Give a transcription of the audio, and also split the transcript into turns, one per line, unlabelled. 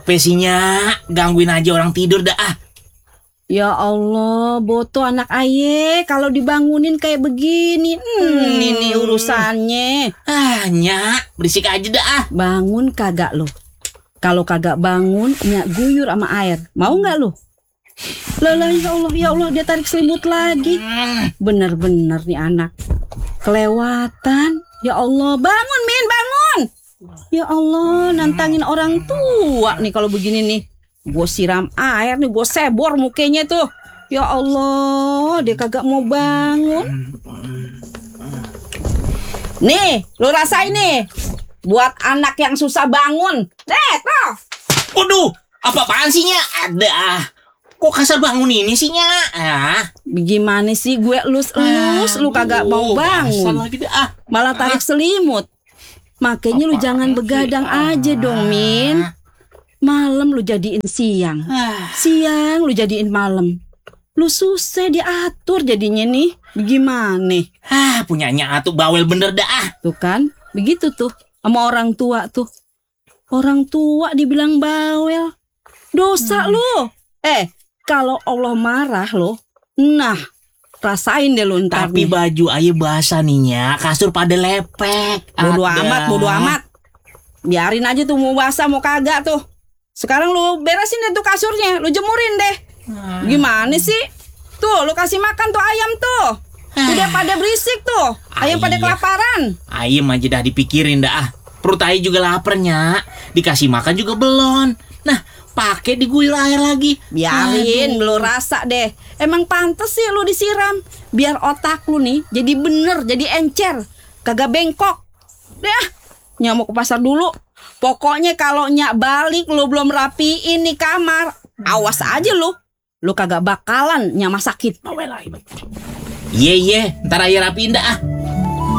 Apa sih Nyak? Gangguin aja orang tidur dah ah.
Ya Allah, boto anak aye kalau dibangunin kayak begini. Ini urusannya.
Ah Nyak, berisik aja dah ah.
Bangun kagak lo? Kalau kagak bangun, Nyak guyur sama air. Mau nggak lo? Lah ya Allah, dia tarik selimut lagi. Bener-bener nih anak. Kelewatan. Ya Allah, bangun Min, bangun. Ya Allah, nantangin orang tua nih kalau begini nih. Gue siram air nih, gue sebor mukanya tuh. Ya Allah, dia kagak mau bangun. Nih, lu rasain nih. Buat anak yang susah bangun. Tuh.
Waduh, apa-apaan sih Nyak? Ada ah. Kok kasar bangun ini sih Nyak? Ah.
Gimana sih gue elus-elus, lu kagak mau bangun.
Lagi dah, ah.
Malah tarik selimut. Makanya lu jangan begadang aja dong, Min. Malam lu jadiin siang. Siang lu jadiin malam. Lu susah diatur jadinya nih. Gimana?
Punyanya atuh bawel bener dah ah.
Tuh kan, begitu tuh sama orang tua tuh. Orang tua dibilang bawel. Dosa lu. Kalau Allah marah lo, nah rasain deh lo ntar.
Tapi nih. Baju aye basah nih Nyak, kasur pada lepek.
Bodo amat. Biarin aja tuh mau basah mau kagak tuh. Sekarang lu beresin deh tuh kasurnya, lu jemurin deh. Gimana sih? Tuh, lu kasih makan tuh ayam tuh. Udah pada berisik tuh. Ayam pada kelaparan.
Ayam aja dah dipikirin dah ah. Perut aye juga lapar Nyak. Dikasih makan juga belum. Nah, pakai diguyur air lagi.
Biarin, lu rasa deh. Emang pantes sih lu disiram. Biar otak lu nih jadi bener, jadi encer. Kagak bengkok. Deh, Nyak mau ke pasar dulu. Pokoknya kalau Nyak balik lu belum rapiin nih kamar, awas aja lu. Lu kagak bakalan Nyak masakin.
Iya, ntar aye rapiin dah ah.